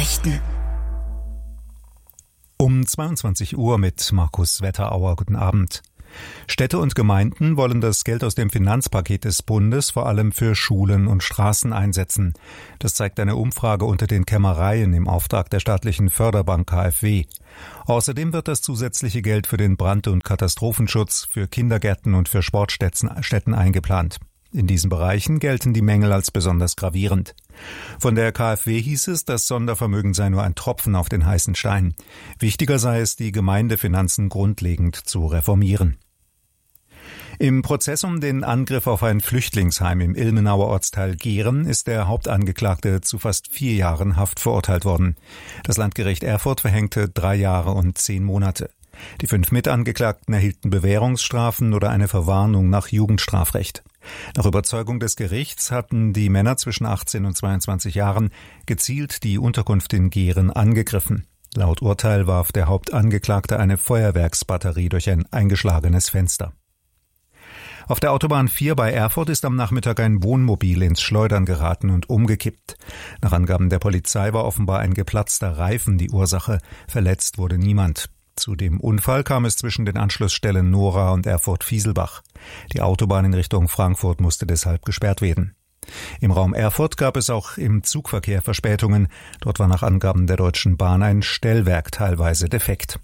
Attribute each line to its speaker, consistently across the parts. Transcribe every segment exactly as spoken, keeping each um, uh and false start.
Speaker 1: Nachrichten.
Speaker 2: Um zweiundzwanzig Uhr mit Markus Wetterauer. Guten Abend. Städte und Gemeinden wollen das Geld aus dem Finanzpaket des Bundes vor allem für Schulen und Straßen einsetzen. Das zeigt eine Umfrage unter den Kämmereien im Auftrag der staatlichen Förderbank K f W. Außerdem wird das zusätzliche Geld für den Brand- und Katastrophenschutz, für Kindergärten und für Sportstätten eingeplant. In diesen Bereichen gelten die Mängel als besonders gravierend. Von der K f W hieß es, das Sondervermögen sei nur ein Tropfen auf den heißen Stein. Wichtiger sei es, die Gemeindefinanzen grundlegend zu reformieren. Im Prozess um den Angriff auf ein Flüchtlingsheim im Ilmenauer Ortsteil Gehren ist der Hauptangeklagte zu fast vier Jahren Haft verurteilt worden. Das Landgericht Erfurt verhängte drei Jahre und zehn Monate. Die fünf Mitangeklagten erhielten Bewährungsstrafen oder eine Verwarnung nach Jugendstrafrecht. Nach Überzeugung des Gerichts hatten die Männer zwischen achtzehn und zweiundzwanzig Jahren gezielt die Unterkunft in Gehren angegriffen. Laut Urteil warf der Hauptangeklagte eine Feuerwerksbatterie durch ein eingeschlagenes Fenster. Auf der Autobahn vier bei Erfurt ist am Nachmittag ein Wohnmobil ins Schleudern geraten und umgekippt. Nach Angaben der Polizei war offenbar ein geplatzter Reifen die Ursache. Verletzt wurde niemand. Zu dem Unfall kam es zwischen den Anschlussstellen Nora und Erfurt-Fieselbach. Die Autobahn in Richtung Frankfurt musste deshalb gesperrt werden. Im Raum Erfurt gab es auch im Zugverkehr Verspätungen. Dort war nach Angaben der Deutschen Bahn ein Stellwerk teilweise defekt.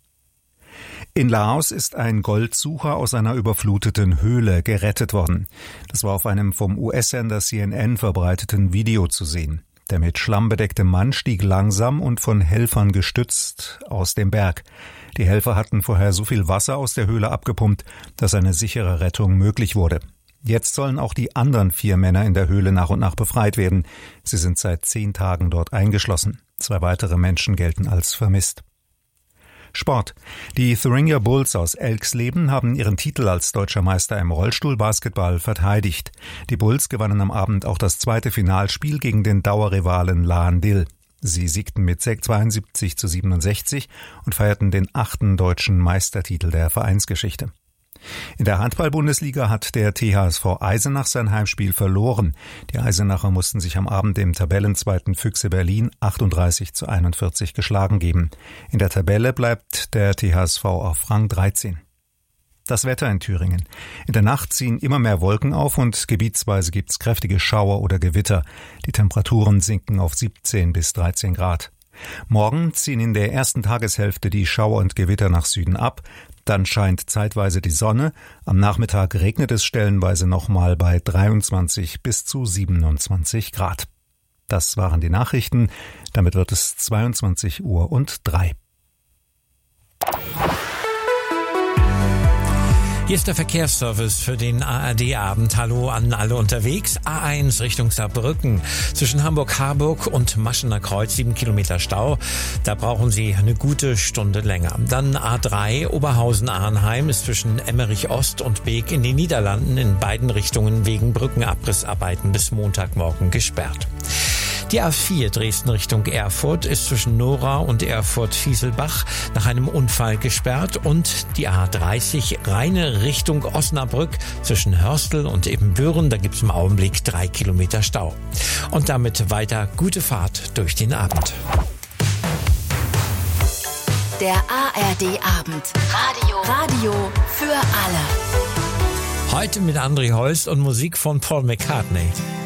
Speaker 2: In Laos ist ein Goldsucher aus einer überfluteten Höhle gerettet worden. Das war auf einem vom U S-Sender C N N verbreiteten Video zu sehen. Der mit Schlamm bedeckte Mann stieg langsam und von Helfern gestützt aus dem Berg. Die Helfer hatten vorher so viel Wasser aus der Höhle abgepumpt, dass eine sichere Rettung möglich wurde. Jetzt sollen auch die anderen vier Männer in der Höhle nach und nach befreit werden. Sie sind seit zehn Tagen dort eingeschlossen. Zwei weitere Menschen gelten als vermisst. Sport. Die Thuringia Bulls aus Elxleben haben ihren Titel als deutscher Meister im Rollstuhlbasketball verteidigt. Die Bulls gewannen am Abend auch das zweite Finalspiel gegen den Dauerrivalen Lahn-Dill. Sie siegten mit zweiundsiebzig zu siebenundsechzig und feierten den achten deutschen Meistertitel der Vereinsgeschichte. In der Handball-Bundesliga hat der T H S V Eisenach sein Heimspiel verloren. Die Eisenacher mussten sich am Abend im Tabellenzweiten Füchse Berlin achtunddreißig zu einundvierzig geschlagen geben. In der Tabelle bleibt der T H S V auf Rang dreizehn. Das Wetter in Thüringen. In der Nacht ziehen immer mehr Wolken auf und gebietsweise gibt's kräftige Schauer oder Gewitter. Die Temperaturen sinken auf siebzehn bis dreizehn Grad. Morgen ziehen in der ersten Tageshälfte die Schauer und Gewitter nach Süden ab. Dann scheint zeitweise die Sonne. Am Nachmittag regnet es stellenweise nochmal bei dreiundzwanzig bis zu siebenundzwanzig Grad. Das waren die Nachrichten. Damit wird es zweiundzwanzig Uhr und drei.
Speaker 3: Hier ist der Verkehrsservice für den A R D-Abend. Hallo an alle unterwegs. A eins Richtung Saarbrücken. Zwischen Hamburg-Harburg und Maschener Kreuz sieben Kilometer Stau. Da brauchen Sie eine gute Stunde länger. Dann A drei Oberhausen-Arnheim ist zwischen Emmerich-Ost und Beek in den Niederlanden in beiden Richtungen wegen Brückenabrissarbeiten bis Montagmorgen gesperrt. Die A vier Dresden Richtung Erfurt ist zwischen Nora und Erfurt-Fieselbach nach einem Unfall gesperrt und die A dreißig Rheine Richtung Osnabrück zwischen Hörstel und Ebenbüren, da gibt es im Augenblick drei Kilometer Stau. Und damit weiter gute Fahrt durch den Abend.
Speaker 1: Der A R D-Abend. Radio. Radio für alle.
Speaker 3: Heute mit André Holst und Musik von Paul McCartney.